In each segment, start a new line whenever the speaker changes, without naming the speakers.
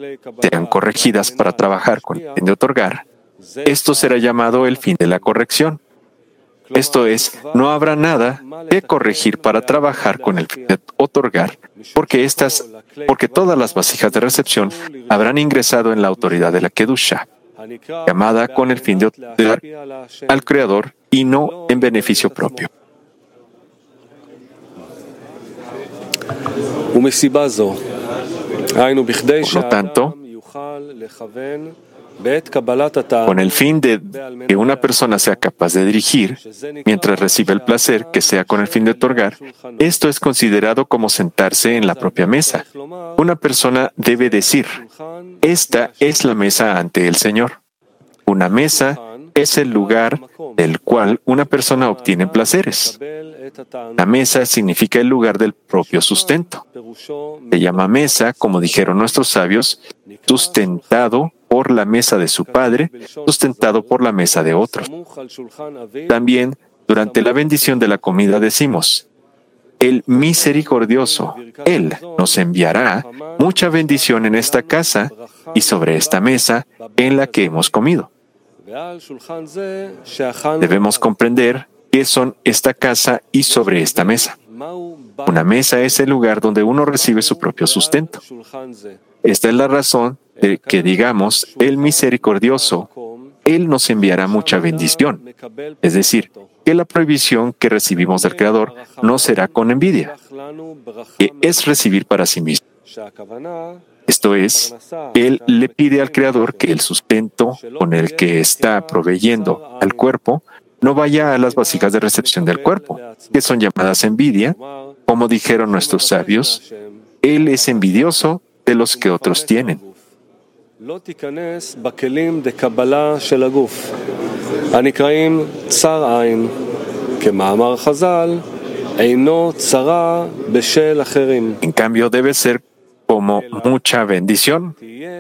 sean corregidas para trabajar con el fin de otorgar, esto será llamado el fin de la corrección. Esto es, no habrá nada que corregir para trabajar con el fin de otorgar, porque todas las vasijas de recepción habrán ingresado en la autoridad de la Kedusha, llamada con el fin de otorgar al Creador y no en beneficio propio. Por lo tanto, con el fin de que una persona sea capaz de dirigir, mientras recibe el placer, que sea con el fin de otorgar, esto es considerado como sentarse en la propia mesa. Una persona debe decir, esta es la mesa ante el Señor. Una mesa es el lugar del cual una persona obtiene placeres. La mesa significa el lugar del propio sustento. Se llama mesa, como dijeron nuestros sabios, sustentado por la mesa de su padre, sustentado por la mesa de otros. También, durante la bendición de la comida decimos, el misericordioso, Él nos enviará mucha bendición en esta casa y sobre esta mesa en la que hemos comido. Debemos comprender qué son esta casa y sobre esta mesa. Una mesa es el lugar donde uno recibe su propio sustento. Esta es la razón de que digamos, el misericordioso, Él nos enviará mucha bendición. Es decir, que la prohibición que recibimos del Creador no será con envidia, que es recibir para sí mismo. Esto es, Él le pide al Creador que el sustento con el que está proveyendo al cuerpo no vaya a las vasijas de recepción del cuerpo, que son llamadas envidia. Como dijeron nuestros sabios, Él es envidioso de los que otros tienen. En cambio, debe ser como mucha bendición.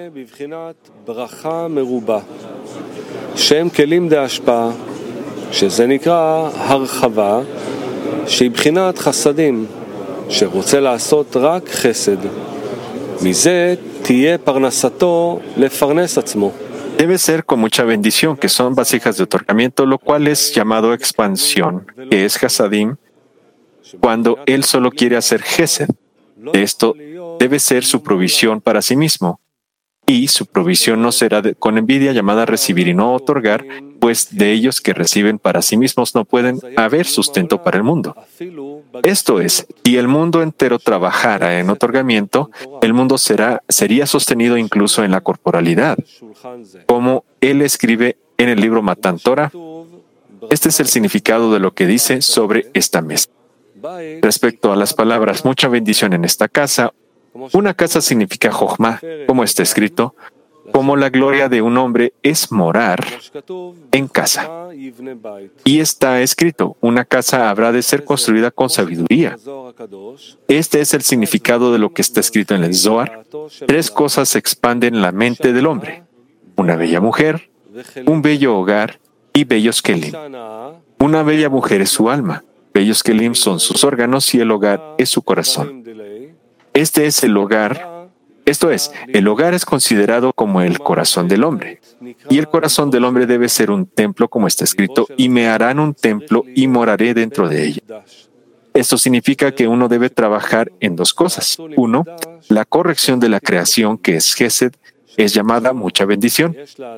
שזה נקרא הרחבה שהיא בחינת חסדים שרוצה לעשות רק חסד מזה תהיה פרנסתו לפרנס עצמו.
Debe ser con mucha bendición, que son vasijas de otorgamiento, lo cual es llamado expansión, que es Hasadim, cuando él solo quiere hacer Gesed. Esto debe ser su provisión para sí mismo. Y su provisión no será con envidia, llamada recibir y no otorgar, pues de ellos que reciben para sí mismos no pueden haber sustento para el mundo. Esto es, si el mundo entero trabajara en otorgamiento, el mundo sería sostenido incluso en la corporalidad. Como él escribe en el libro Matan Torah, este es el significado de lo que dice sobre esta mesa. Respecto a las palabras, mucha bendición en esta casa, una casa significa Jochma, como está escrito, como la gloria de un hombre es morar en casa. Y está escrito, una casa habrá de ser construida con sabiduría. Este es el significado de lo que está escrito en el Zohar. 3 cosas expanden la mente del hombre: una bella mujer, un bello hogar y bellos kelim. Una bella mujer es su alma, bellos kelim son sus órganos y el hogar es su corazón. Este es el hogar. Esto es, el hogar es considerado como el corazón del hombre. Y el corazón del hombre debe ser un templo, como está escrito, y me harán un templo y moraré dentro de ella. Esto significa que uno debe trabajar en 2 cosas. 1, la corrección de la creación, que es Gesed, es llamada mucha bendición.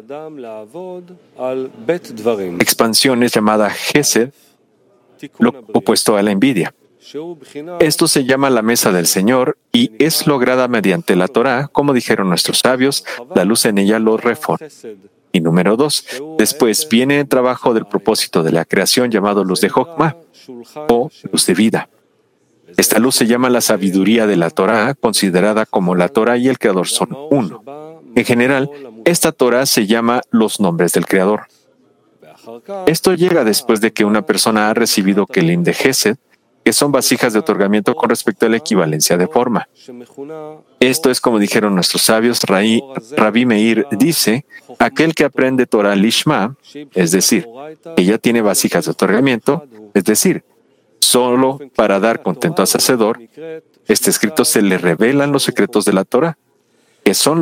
Expansión es llamada Gesed, lo opuesto a la envidia. Esto se llama la mesa del Señor y es lograda mediante la Torá, como dijeron nuestros sabios, la luz en ella lo reforma. Y número 2, después viene el trabajo del propósito de la creación llamado luz de Jochma o luz de vida. Esta luz se llama la sabiduría de la Torá, considerada como la Torá y el Creador son uno. En general, esta Torá se llama los nombres del Creador. Esto llega después de que una persona ha recibido Kelim de Gesed, que son vasijas de otorgamiento con respecto a la equivalencia de forma. Esto es como dijeron nuestros sabios. Rabbi Meir dice, aquel que aprende Torah Lishma, es decir, que ya tiene vasijas de otorgamiento, es decir, solo para dar contento al Hacedor, este escrito se le revelan los secretos de la Torah, que son